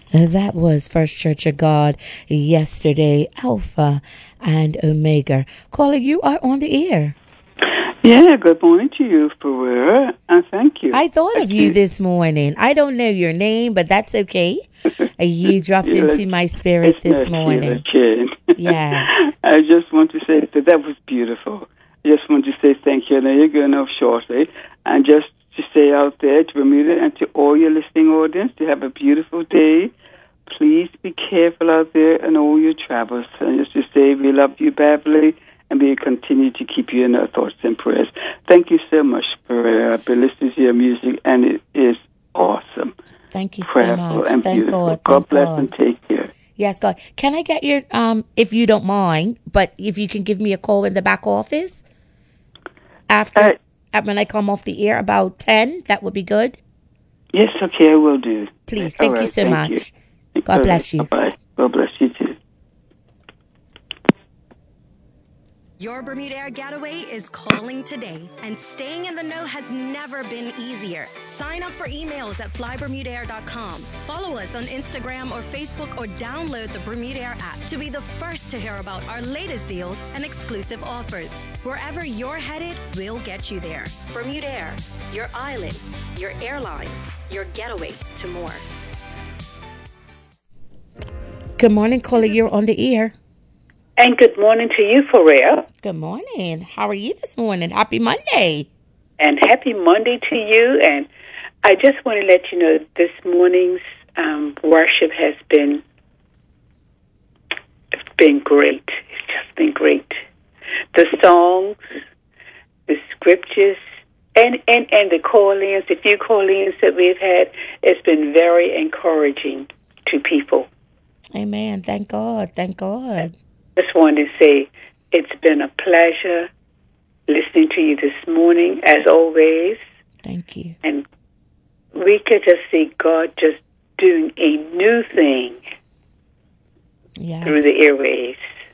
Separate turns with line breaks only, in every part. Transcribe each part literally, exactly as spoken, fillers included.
That was First Church of God yesterday, Alpha and Omega. Caller, you are on the air.
Yeah, good morning to you, Ferreira, and thank you.
I thought
thank
of you,
you
this morning. I don't know your name, but that's okay. You dropped into my spirit
it's
this
not
morning. Yes.
I just want to say that that was beautiful. I just want to say thank you. I know you're going off shortly, and just to stay out there to Bermuda and to all your listening audience, to have a beautiful day. Please be careful out there in all your travels. And just to say we love you, Beverly, and we continue to keep you in our thoughts and prayers. Thank you so much, Pereira. I've been listening to your music, and it is awesome.
Thank you
Prayerful
so much.
And
Thank
beautiful.
God.
God
Thank
bless
God.
and take care.
Yes, God. Can I get your, um, if you don't mind, but if you can give me a call in the back office after, uh, when I come off the air about ten, that would be good.
Yes, okay, I will do.
Please.
All
Thank
right,
you so
thank
much.
You.
God bless you.
Bye-bye. God bless you too.
Your Bermuda Air Getaway is calling today, and staying in the know has never been easier. Sign up for emails at fly bermuda air dot com. Follow us on Instagram or Facebook, or download the Bermuda Air app to be the first to hear about our latest deals and exclusive offers. Wherever you're headed, we'll get you there. Bermuda Air, your island, your airline, your getaway to more.
Good morning, caller. You're on the air.
And good morning to you, Ferreira.
Good morning. How are you this morning? Happy Monday.
And happy Monday to you. And I just want to let you know this morning's um, worship has been it's been great. It's just been great. The songs, the scriptures, and, and, and the call-ins, the few call-ins that we've had, it's been very encouraging to people.
Amen. Thank God. Thank God.
Just wanted to say it's been a pleasure listening to you this morning, as always.
Thank you.
And we could just see God just doing a new thing
yes.
through the airwaves.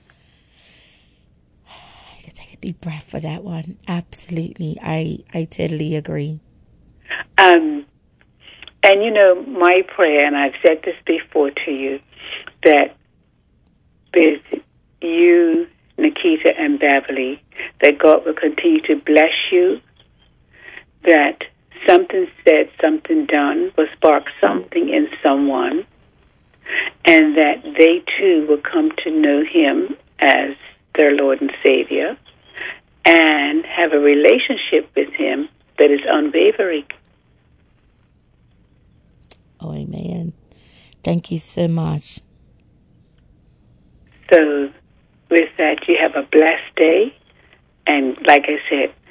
I could take a deep breath for that one. Absolutely. I, I totally agree.
Um, and, you know, my prayer, and I've said this before to you, that with you, Nikita, and Beverly, that God will continue to bless you, that something said, something done will spark something in someone, and that they too will come to know Him as their Lord and Savior and have a relationship with Him that is unwavering.
Oh, amen. Thank you so much.
So with that, you have a blessed day. And like I said,